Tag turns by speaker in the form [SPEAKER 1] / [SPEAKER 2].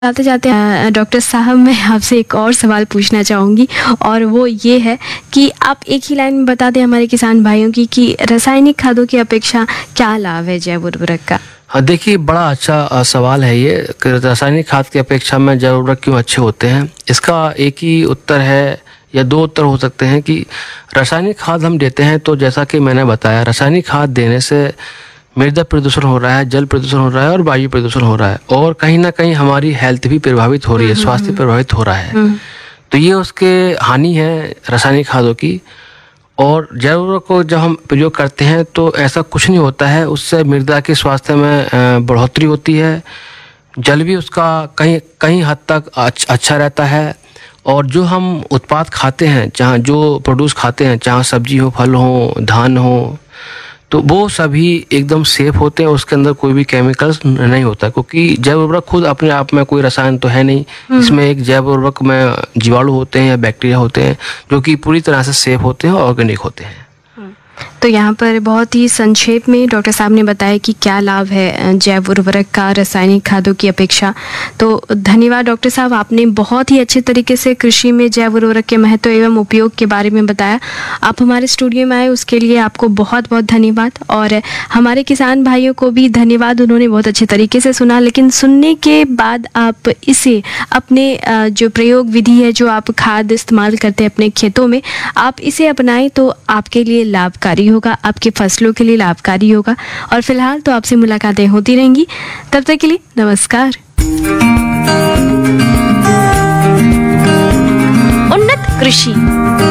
[SPEAKER 1] जाते जाते डॉक्टर साहब मैं आपसे एक और सवाल पूछना चाहूँगी और वो ये है कि आप एक ही लाइन में बता दें हमारे किसान भाइयों की कि रासायनिक खादों की अपेक्षा क्या लाभ है जैव उर्वरक का।
[SPEAKER 2] हाँ, देखिए बड़ा अच्छा सवाल है ये कि रासायनिक खाद की अपेक्षा में जैव उर्वरक क्यों अच्छे होते हैं। इसका एक ही उत्तर है या दो उत्तर हो सकते हैं कि रासायनिक खाद हम देते हैं तो जैसा कि मैंने बताया, रासायनिक खाद देने से मृदा प्रदूषण हो रहा है, जल प्रदूषण हो रहा है और वायु प्रदूषण हो रहा है और कहीं ना कहीं हमारी हेल्थ भी प्रभावित हो रही है, स्वास्थ्य प्रभावित हो रहा है। तो ये उसके हानि है रासायनिक खादों की। और जैव उर्वरक को जब हम प्रयोग करते हैं तो ऐसा कुछ नहीं होता है, उससे मृदा के स्वास्थ्य में बढ़ोतरी होती है, जल भी उसका कहीं कहीं हद तक अच्छा रहता है। और जो हम उत्पाद खाते हैं, जहाँ जो प्रोड्यूस खाते हैं, चाहे सब्जी हो, फल हो, धान हो, तो वो सभी एकदम सेफ होते हैं, उसके अंदर कोई भी केमिकल्स नहीं होता, क्योंकि जैव उर्वरक खुद अपने आप में कोई रसायन तो है नहीं। इसमें एक जैव उर्वरक में जीवाणु होते हैं या बैक्टीरिया होते हैं जो कि पूरी तरह से सेफ होते हैं और ऑर्गेनिक होते हैं।
[SPEAKER 1] तो यहाँ पर बहुत ही संक्षेप में डॉक्टर साहब ने बताया कि क्या लाभ है जैव उर्वरक का रासायनिक खादों की अपेक्षा। तो धन्यवाद डॉक्टर साहब, आपने बहुत ही अच्छे तरीके से कृषि में जैव उर्वरक के महत्व एवं उपयोग के बारे में बताया। आप हमारे स्टूडियो में आए उसके लिए आपको बहुत बहुत धन्यवाद। और हमारे किसान भाइयों को भी धन्यवाद, उन्होंने बहुत अच्छे तरीके से सुना। लेकिन सुनने के बाद आप इसे अपने जो प्रयोग विधि है, जो आप खाद इस्तेमाल करते हैं अपने खेतों में, आप इसे अपनाएं तो आपके लिए लाभकारी होगा, आपके फसलों के लिए लाभकारी होगा। और फिलहाल तो आपसे मुलाकातें होती रहेंगी, तब तक के लिए नमस्कार।
[SPEAKER 3] उन्नत कृषि।